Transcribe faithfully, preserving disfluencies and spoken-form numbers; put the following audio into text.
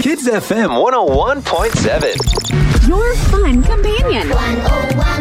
Kids F M one oh one point seven. Your fun companion.